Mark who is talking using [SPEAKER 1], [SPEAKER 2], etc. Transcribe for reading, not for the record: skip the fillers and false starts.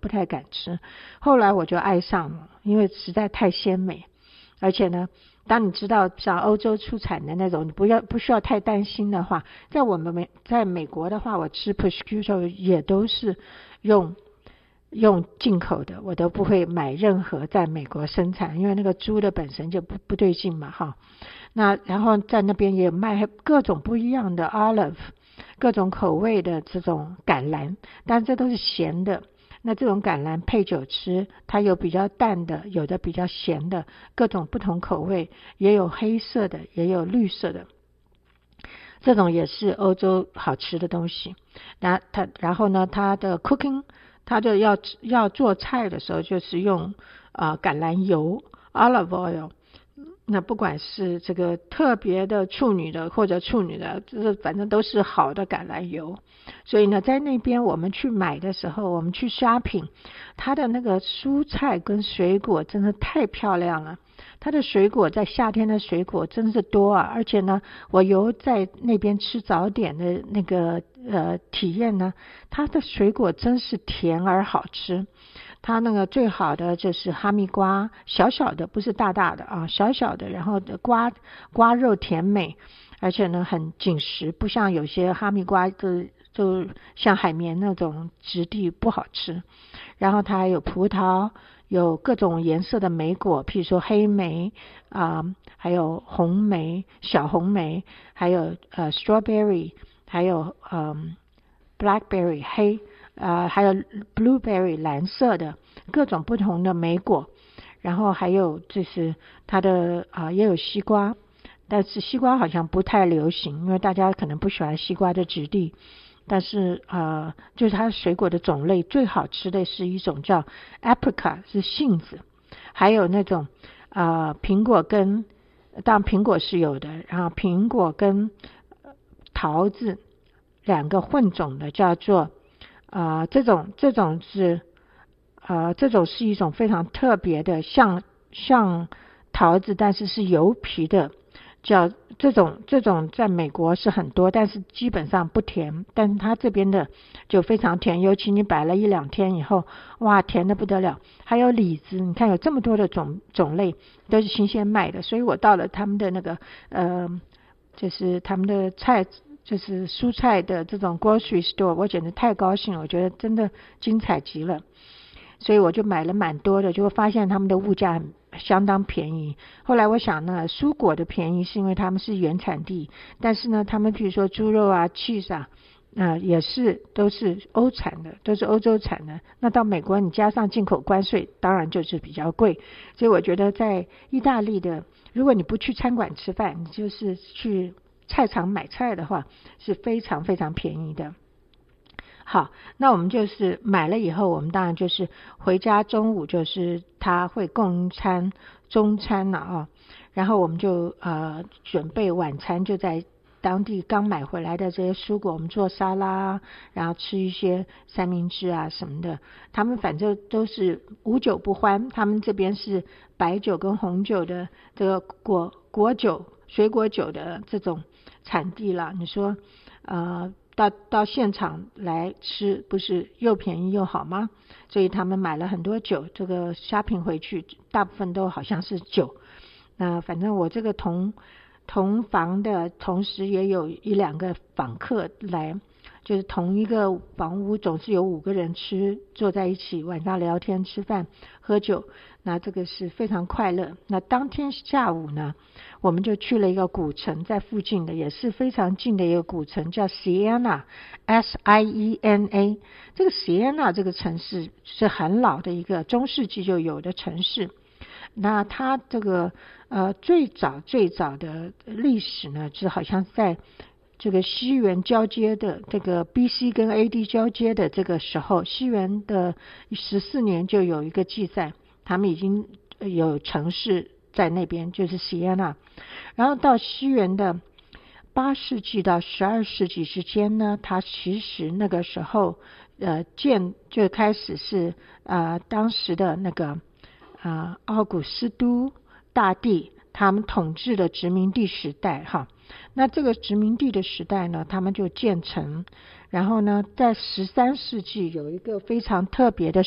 [SPEAKER 1] 太敢吃。后来我就爱上了，因为实在太鲜美，而且呢当你知道像欧洲出产的那种，你不需要太担心的话，在美国的话，我吃 prosciutto 也都是用进口的，我都不会买任何在美国生产，因为那个猪的本身就不对劲嘛哈。那然后在那边也卖各种不一样的 olive， 各种口味的这种橄榄，但这都是咸的。那这种橄榄配酒吃，它有比较淡的，有的比较咸的，各种不同口味，也有黑色的，也有绿色的。这种也是欧洲好吃的东西。然后呢，它的 cooking， 它就要做菜的时候就是用橄榄油 olive oil。那不管是这个特别的处女的或者处女的，这反正都是好的橄榄油。所以呢，在那边我们去买的时候，我们去 shopping， 它的那个蔬菜跟水果真的太漂亮了。它的水果在夏天的水果真是多啊，而且呢，我有在那边吃早点的那个体验呢，它的水果真是甜而好吃。它那个最好的就是哈密瓜，小小的，不是大大的啊，小小的，然后瓜肉甜美，而且呢很紧实，不像有些哈密瓜就像海绵那种质地不好吃。然后它还有葡萄，有各种颜色的莓果，譬如说黑莓还有红莓、小红莓，还有strawberry， 还有blackberry 黑还有 blueberry 蓝色的，各种不同的莓果。然后还有就是它的也有西瓜，但是西瓜好像不太流行，因为大家可能不喜欢西瓜的质地。但是就是它水果的种类最好吃的是一种叫 apricot， 是杏子，还有那种苹果跟，当然苹果是有的，然后苹果跟桃子两个混种的叫做这种是一种非常特别的，像桃子但是是油皮的，叫这种在美国是很多，但是基本上不甜，但是它这边的就非常甜，尤其你摆了1-2天以后，哇，甜的不得了。还有李子，你看有这么多的种类都是新鲜卖的，所以我到了他们的那个就是他们的菜，就是蔬菜的这种 grocery store， 我简直太高兴了，我觉得真的精彩极了。所以我就买了蛮多的，就会发现他们的物价相当便宜。后来我想呢，蔬果的便宜是因为他们是原产地，但是呢，他们比如说猪肉啊、cheese 也是都是欧产的，都是欧洲产的。那到美国你加上进口关税，当然就是比较贵。所以我觉得在意大利的，如果你不去餐馆吃饭，你就是去菜场买菜的话，是非常非常便宜的。好，那我们就是买了以后，我们当然就是回家中午就是他会供餐中餐了然后我们就准备晚餐，就在当地刚买回来的这些蔬果，我们做沙拉，然后吃一些三明治啊什么的。他们反正都是无酒不欢，他们这边是白酒跟红酒的这个果酒、水果酒的这种产地了。你说到现场来吃，不是又便宜又好吗？所以他们买了很多酒，这个 shopping 回去大部分都好像是酒。那反正我这个同房的同时也有1-2个访客来，就是同一个房屋总是有5个人坐在一起，晚上聊天吃饭喝酒，那这个是非常快乐。那当天下午呢，我们就去了一个古城，在附近的也是非常近的一个古城，叫 Siena， S-I-E-N-A。 这个 Siena 这个城市是很老的一个中世纪就有的城市。那它这个最早的历史呢，是好像在这个西元交接的这个 BC 跟 AD 交接的这个时候，西元的14年就有一个记载，他们已经有城市在那边，就是 Siena。 然后到西元的8世纪到12世纪之间呢，它其实那个时候就开始是当时的那个奥古斯都大帝他们统治的殖民地时代那这个殖民地的时代呢，他们就建成。然后呢，在13世纪有一个非常特别的